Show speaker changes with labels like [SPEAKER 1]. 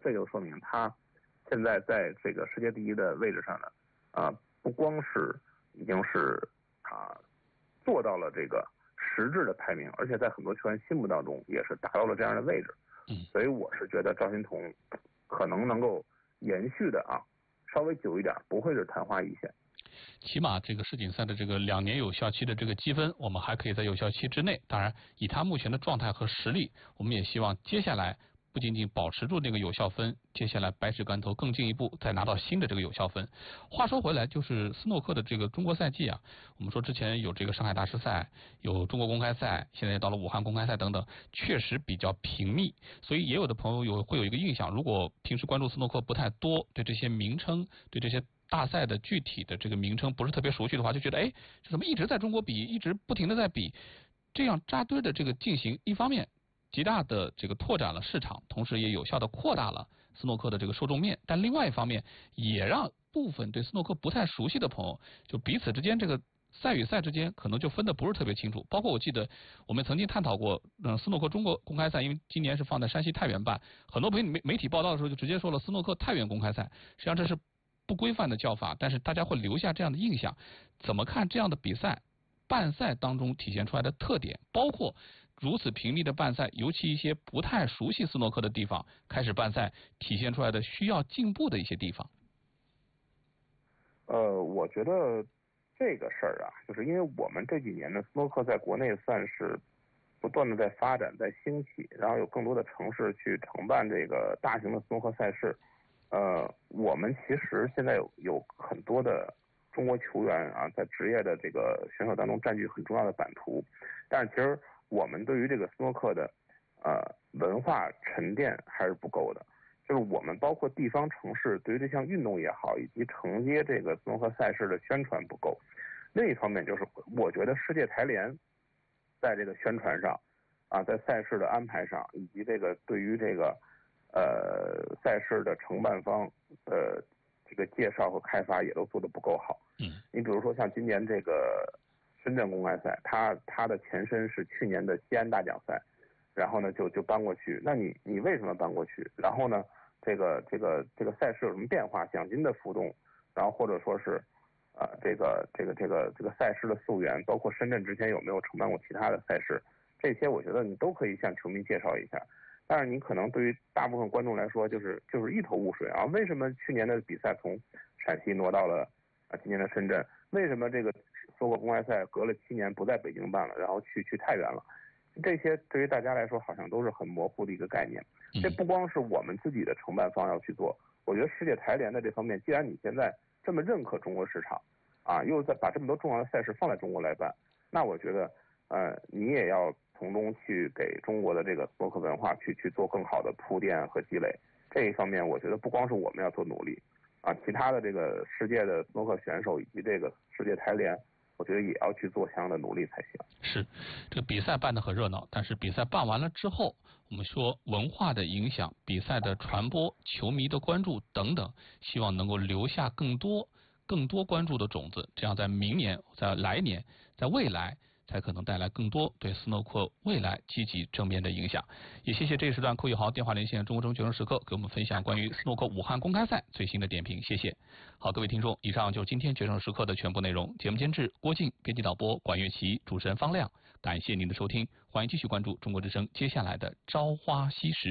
[SPEAKER 1] 这就说明他现在在这个世界第一的位置上呢，不光是已经是做到了这个实质的排名，而且在很多球员心目当中也是达到了这样的位置。所以我是觉得赵心童可能能够延续的稍微久一点，不会是昙花一现。
[SPEAKER 2] 起码这个世锦赛的这个2年有效期的这个积分，我们还可以在有效期之内。当然，以他目前的状态和实力，我们也希望接下来不仅仅保持住这个有效分，接下来百尺竿头更进一步，再拿到新的这个有效分。话说回来，就是斯诺克的这个中国赛季我们说之前有这个上海大师赛，有中国公开赛，现在到了武汉公开赛等等，确实比较频密。所以也有的朋友会有一个印象，如果平时关注斯诺克不太多，对这些名称，对这些大赛的具体的这个名称不是特别熟悉的话，就觉得这怎么一直在中国比，一直不停的在比，这样扎堆的这个进行，一方面极大的这个拓展了市场，同时也有效的扩大了斯诺克的这个受众面，但另外一方面也让部分对斯诺克不太熟悉的朋友，就彼此之间这个赛与赛之间可能就分得不是特别清楚。包括我记得我们曾经探讨过斯诺克中国公开赛，因为今年是放在山西太原办，很多媒体报道的时候就直接说了斯诺克太原公开赛，实际上这是不规范的叫法，但是大家会留下这样的印象。怎么看这样的比赛办赛当中体现出来的特点，包括如此频密的办赛，尤其一些不太熟悉斯诺克的地方开始办赛，体现出来的需要进步的一些地方？
[SPEAKER 1] 我觉得这个事儿就是因为我们这几年呢，斯诺克在国内算是不断的在发展，在兴起，然后有更多的城市去承办这个大型的斯诺克赛事。我们其实现在有很多的中国球员在职业的这个选手当中占据很重要的版图，但是其实我们对于这个斯诺克的文化沉淀还是不够的。就是我们包括地方城市对于这项运动也好，以及承接这个斯诺克赛事的宣传不够。另一方面就是我觉得世界台联在这个宣传上在赛事的安排上，以及这个对于这个赛事的承办方的这个介绍和开发也都做得不够好。你比如说像今年这个深圳公开赛，它的前身是去年的西安大奖赛，然后呢就搬过去。那你为什么搬过去？然后呢这个赛事有什么变化？奖金的浮动，然后或者说是这个赛事的溯源，包括深圳之前有没有承办过其他的赛事，这些我觉得你都可以向球迷介绍一下。但是你可能对于大部分观众来说就是一头雾水为什么去年的比赛从陕西挪到了今年的深圳？为什么这个斯诺克公开赛隔了7年不在北京办了，然后去太原了？这些对于大家来说好像都是很模糊的一个概念。这不光是我们自己的承办方要去做，我觉得世界台联的这方面，既然你现在这么认可中国市场又在把这么多重要的赛事放在中国来办，那我觉得你也要从中去给中国的这个斯诺克文化去做更好的铺垫和积累。这一方面我觉得不光是我们要做努力其他的这个世界的斯诺克选手以及这个世界台联，我觉得也要去做相应的努力才行。
[SPEAKER 2] 是，这个比赛办得很热闹，但是比赛办完了之后，我们说文化的影响、比赛的传播、球迷的关注等等，希望能够留下更多关注的种子，这样在明年、在来年、在未来才可能带来更多对斯诺克未来积极正面的影响。也谢谢这一时段寇宇豪电话连线中国中决胜时刻给我们分享关于斯诺克武汉公开赛最新的点评，谢谢。好，各位听众，以上就是今天决胜时刻的全部内容。节目监制郭靖，编辑导播管乐琪，主持人方亮。感谢您的收听，欢迎继续关注中国之声接下来的朝花夕拾。